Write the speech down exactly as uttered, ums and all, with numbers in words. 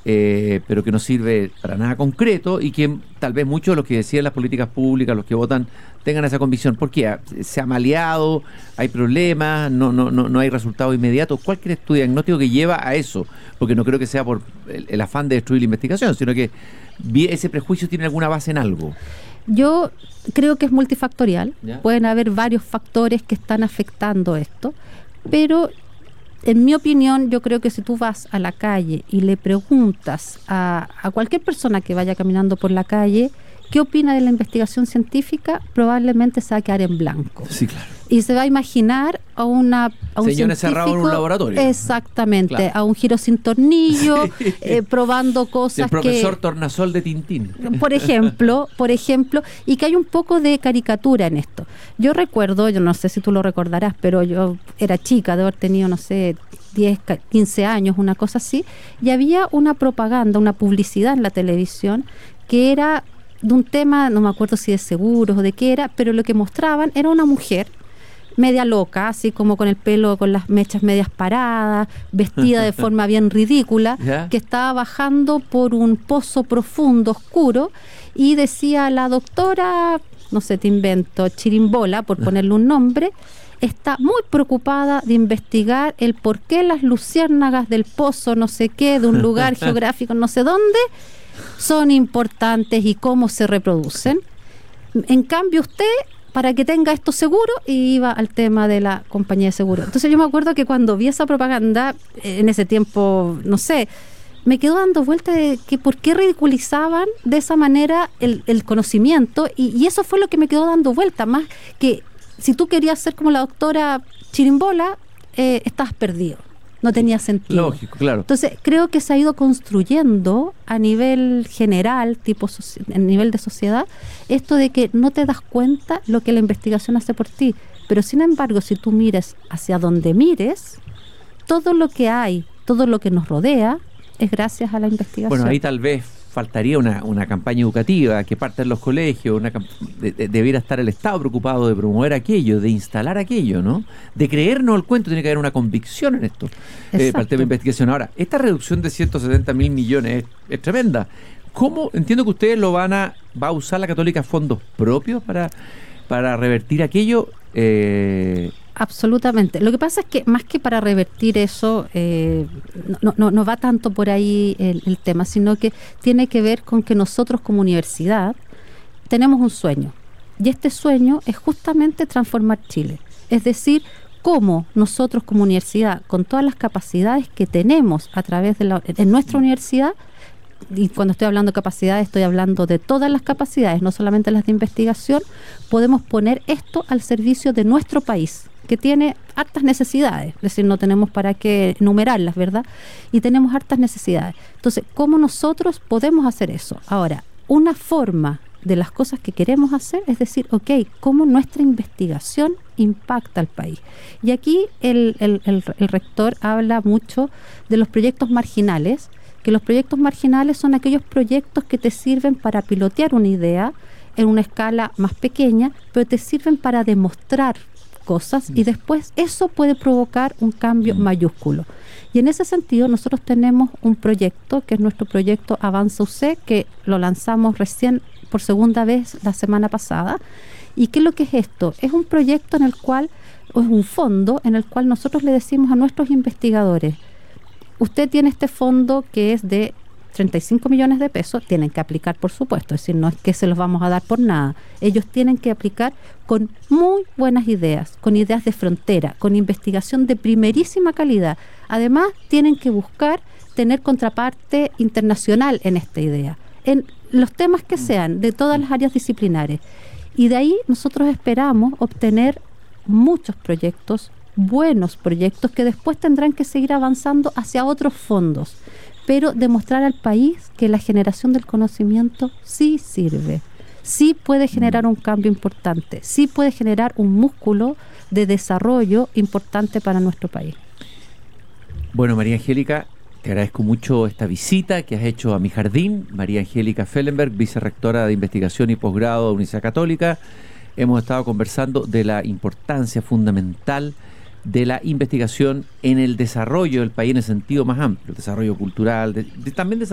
eh, pero que no sirve para nada concreto y que tal vez muchos de los que decían las políticas públicas, los que votan, tengan esa convicción. ¿Por qué? ¿Se ha maleado? ¿Hay problemas? ¿No, no, no, no hay resultados inmediatos? ¿Cuál crees tu diagnóstico que lleva a eso? Porque no creo que sea por el, el afán de destruir la investigación, sino que ese prejuicio tiene alguna base en algo. Yo creo que es multifactorial. ¿Ya? Pueden haber varios factores que están afectando esto, pero en mi opinión, yo creo que si tú vas a la calle y le preguntas a, a cualquier persona que vaya caminando por la calle qué opina de la investigación científica, probablemente se va a quedar en blanco. Sí, claro. Y se va a imaginar a una a un señores cerrados en un laboratorio. Exactamente, claro. A un giro sin tornillo, sí. eh, probando cosas que... El profesor que, Tornasol de Tintín. Por ejemplo, por ejemplo, y que hay un poco de caricatura en esto. Yo recuerdo, yo no sé si tú lo recordarás, pero yo era chica, de haber tenido, no sé, diez, quince años, una cosa así, y había una propaganda, una publicidad en la televisión que era de un tema, no me acuerdo si de seguros o de qué era, pero lo que mostraban era una mujer media loca, así como con el pelo, con las mechas medias paradas, vestida de forma bien ridícula, ¿ya? Que estaba bajando por un pozo profundo, oscuro, y decía la doctora, no sé, te invento, Chirimbola, por ponerle un nombre, está muy preocupada de investigar el por qué las luciérnagas del pozo, no sé qué, de un lugar geográfico, no sé dónde, son importantes y cómo se reproducen. En cambio usted, para que tenga esto seguro, y iba al tema de la compañía de seguro. Entonces yo me acuerdo que cuando vi esa propaganda, en ese tiempo, no sé, me quedó dando vuelta de que por qué ridiculizaban de esa manera el, el conocimiento, y, y eso fue lo que me quedó dando vuelta, más que si tú querías ser como la doctora Chirimbola, eh, estabas perdido. No tenía sentido. Lógico, claro. Entonces, creo que se ha ido construyendo a nivel general, tipo a nivel de sociedad, esto de que no te das cuenta lo que la investigación hace por ti. Pero, sin embargo, si tú mires hacia donde mires, todo lo que hay, todo lo que nos rodea, es gracias a la investigación. Bueno, ahí tal vez faltaría una, una campaña educativa que parte en los colegios, una de, de, debiera estar el Estado preocupado de promover aquello, de instalar aquello, ¿no? De creernos el cuento, tiene que haber una convicción en esto, eh, para el tema de investigación. Ahora, esta reducción de ciento setenta mil millones es, es tremenda. ¿Cómo? Entiendo que ustedes lo van a, va a usar la Católica fondos propios para, para revertir aquello. Eh, Absolutamente. Lo que pasa es que más que para revertir eso, eh, no, no, no va tanto por ahí el, el tema, sino que tiene que ver con que nosotros como universidad tenemos un sueño. Y este sueño es justamente transformar Chile. Es decir, cómo nosotros como universidad, con todas las capacidades que tenemos a través de la, en nuestra universidad, y cuando estoy hablando de capacidades, estoy hablando de todas las capacidades, no solamente las de investigación, podemos poner esto al servicio de nuestro país, que tiene hartas necesidades, es decir, no tenemos para qué enumerarlas, ¿verdad? Y tenemos hartas necesidades. Entonces, ¿cómo nosotros podemos hacer eso? Ahora, una forma de las cosas que queremos hacer es decir, ok, ¿cómo nuestra investigación impacta al país? Y aquí el, el, el, el rector habla mucho de los proyectos marginales, que los proyectos marginales son aquellos proyectos que te sirven para pilotear una idea en una escala más pequeña, pero te sirven para demostrar cosas y después eso puede provocar un cambio mayúsculo. Y en ese sentido nosotros tenemos un proyecto que es nuestro proyecto Avanza U C, que lo lanzamos recién por segunda vez la semana pasada. ¿Y qué es lo que es esto? Es un proyecto en el cual, o es un fondo en el cual nosotros le decimos a nuestros investigadores: usted tiene este fondo que es de treinta y cinco millones de pesos, tienen que aplicar, por supuesto, es decir, no es que se los vamos a dar por nada. Ellos tienen que aplicar con muy buenas ideas, con ideas de frontera, con investigación de primerísima calidad. Además, tienen que buscar tener contraparte internacional en esta idea, en los temas que sean, de todas las áreas disciplinares. Y de ahí nosotros esperamos obtener muchos proyectos, buenos proyectos, que después tendrán que seguir avanzando hacia otros fondos, pero demostrar al país que la generación del conocimiento sí sirve, sí puede generar un cambio importante, sí puede generar un músculo de desarrollo importante para nuestro país. Bueno, María Angélica, te agradezco mucho esta visita que has hecho a mi jardín. María Angélica Fellenberg, vicerrectora de Investigación y Posgrado de la Universidad Católica. Hemos estado conversando de la importancia fundamental de la investigación en el desarrollo del país en el sentido más amplio, desarrollo cultural, de, de, también desarrollo